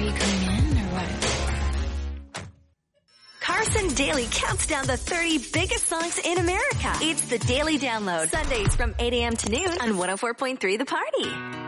you coming in or what? Carson Daly counts down the 30 biggest songs in America. It's the Daily Download. Sundays from 8 a.m. to noon on 104.3 The Party.